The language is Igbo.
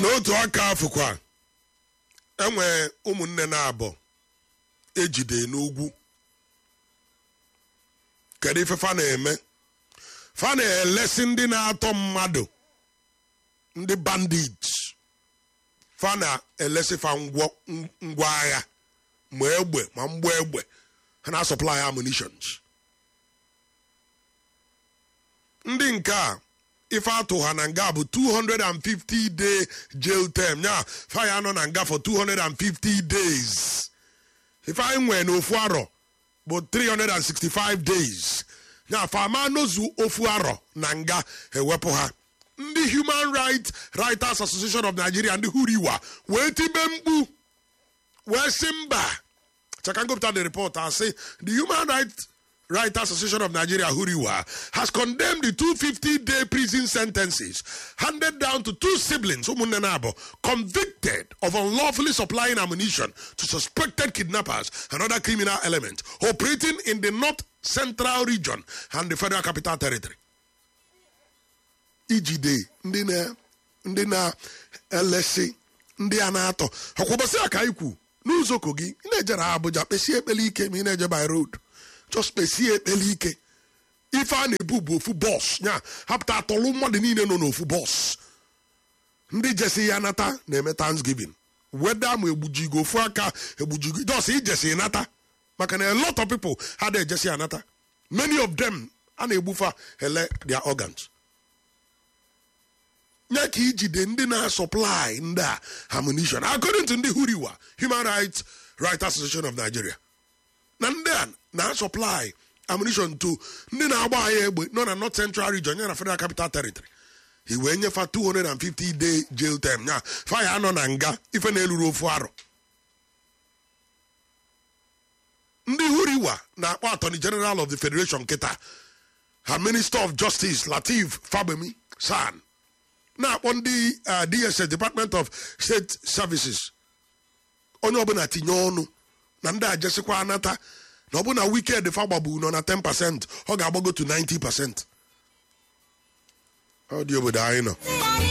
n'otu aka afụkwa enwe ụmụnne na-abọ ejide n'ugwu. Kedu ife fa na-eme? Fa na-elesi ndị na-atọ mmadụ, ndị bandits. Fa na-elesi fa ngwa agha ma egbe ma mgbọ egbe. Ha na-supply ammunitions. Ndị nke a ife atụ ha na nga bụ 250-day jail term. Ya fa ya nọ na nga for 250 days. Ife anyị nwee n'ofu arọ bụ 365 days. Ya fa ma nozu ofu arọ na nga ewepụ ha. Ndị Human Rights Writers Association of Nigeria, ndị Huriwa, wee tibe mkpu wee sị mba. Chakangopta the report and say the Human Rights Writers Association of Nigeria, Huriwa, has condemned the 250-day prison sentences handed down to two siblings, Umunenabo, convicted of unlawfully supplying ammunition to suspected kidnappers and other criminal elements operating in the North Central region and the Federal Capital Territory. Ijide, ndị na LSC, ndị anato. Hakwabasi akaiku. N'ụzọ kogi, ị na-ejere Abuja kpesie ekpele ike ma ị na-eje by road. Just kpesie ekpele ike. Ife a na-ebu bụ ofu bọs. Nya, hapụta atọlụ mmadụ niile nọ n'ofu bọs. Ndị jesi ya nata na-eme Thanksgiving. Weda ma egbujigo ofu aka egbujigo. Just ijesi nata. Maka na a lot of people had ejesi ya nata. Many of them a na-egbufa ele their organs. Nya ka ijide ndị na-supply ndị a ammunition. According to ndị Huriwa, Human Rights Writers Association of Nigeria. Na ndị a na-supply ammunition to ndị na-agba agha egbe nọ na North Central region ya na Federal Capital Territory. He wee nyefa 250-day jail term. Nya fa ya nọ na nga ife na-eluru ofu arọ. Ndị Huriwa na-akpọ Attorney General of the Federation kịta, her Minister of Justice Lateef Fagbemi San, na-akpọ ndị DSS, Department of State Services, onye ọbụla tinye ọnụ na ndị ajesikwa anata na ọbụna weekend fa gbagbu nọ na 10%, ọ ga-agbago to 90%. Ọ dị obodo anyị nọ.